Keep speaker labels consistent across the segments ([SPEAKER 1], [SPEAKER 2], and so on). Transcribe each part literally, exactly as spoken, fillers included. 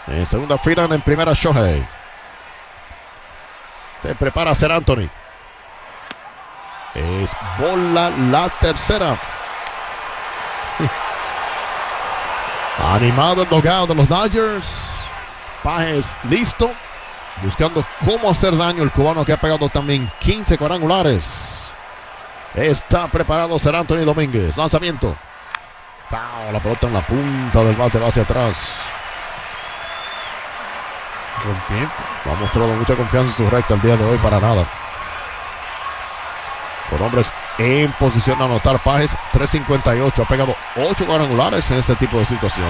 [SPEAKER 1] En segunda, Freeland. En primera, Shohei. Se prepara Ser Anthony. Es bola la tercera. Animado el dugout de los Dodgers. Pages listo. Buscando cómo hacer daño el cubano que ha pegado también quince cuadrangulares. Está preparado Ser Anthony Domínguez. Lanzamiento. Foul, la pelota en la punta del bate, va hacia atrás.
[SPEAKER 2] Rompiendo.
[SPEAKER 1] No ha mostrado mucha confianza en su recta el día de hoy para nada. Con hombres en posición de anotar, Pages tres cincuenta y ocho. Ha pegado ocho cuadrangulares en este tipo de situación.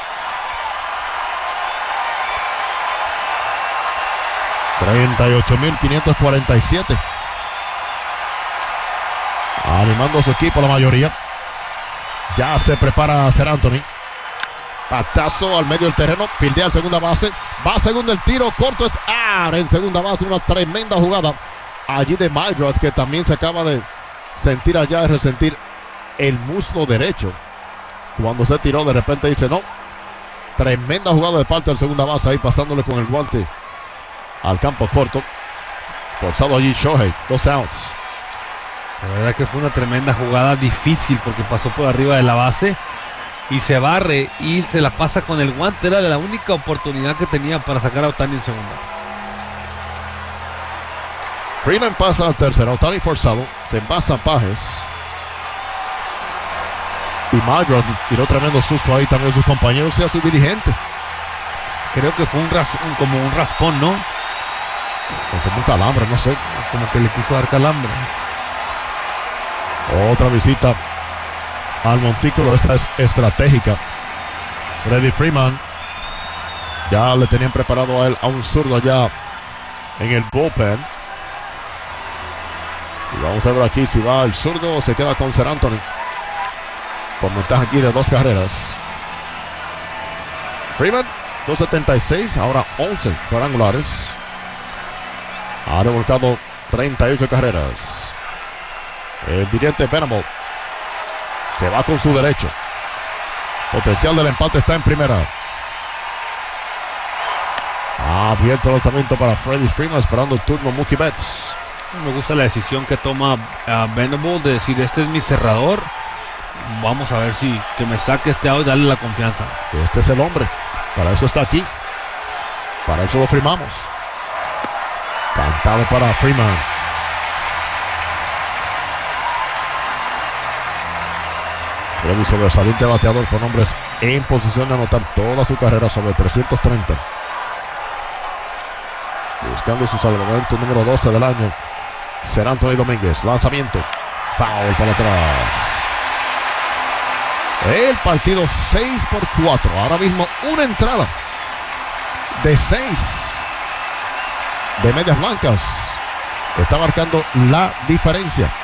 [SPEAKER 1] treinta y ocho mil quinientos cuarenta y siete. Animando a su equipo la mayoría. Ya se prepara Ser Anthony. Patazo al medio del terreno. Fildea al segunda base. Va a segunda, el tiro corto es out en segunda base. Una tremenda jugada allí de Mildred, que también se acaba de sentir allá, de resentir el muslo derecho. Cuando se tiró, de repente dice no. Tremenda jugada de parte del segunda base, ahí pasándole con el guante al campo corto. Forzado allí Shohei. Dos outs.
[SPEAKER 2] La verdad que fue una tremenda jugada, difícil porque pasó por arriba de la base y se barre y se la pasa con el guante. Era la única oportunidad que tenía para sacar a Ohtani en segunda.
[SPEAKER 1] Freeland pasa al tercero. Ohtani forzado. Se envasa Pages. Y Mildred tiró tremendo susto ahí también a sus compañeros y a su dirigente.
[SPEAKER 2] Creo que fue un, ras, un como un raspón, ¿no?
[SPEAKER 1] O como un calambre, no sé.
[SPEAKER 2] Como que le quiso dar calambre.
[SPEAKER 1] Otra visita al montículo. Esta es estratégica. Freddie Freeman. Ya le tenían preparado a él a un zurdo allá en el bullpen. Y vamos a ver aquí si va el zurdo o se queda con Ser Anthony. Con ventaja aquí de dos carreras. Freeman, dos setenta y seis, ahora once cuadrangulares. Ha revolcado treinta y ocho carreras. El dirigente Venable se va con su derecho. Potencial del empate está en primera. Ha abierto el lanzamiento para Freddie Freeman, esperando el turno Mookie Betts.
[SPEAKER 2] Me gusta la decisión que toma uh, Venable de decir, este es mi cerrador. Vamos a ver si que me saque este out y darle la confianza.
[SPEAKER 1] Este es el hombre. Para eso está aquí. Para eso lo firmamos. Cantado para Freeman. Freddy, sobresaliente bateador con hombres en posición de anotar toda su carrera sobre trescientos treinta. Buscando su salvamento número doce del año. Ser Anthony Domínguez. Lanzamiento. Foul para atrás. El partido seis por cuatro. Ahora mismo una entrada de seis de Medias Blancas está marcando la diferencia.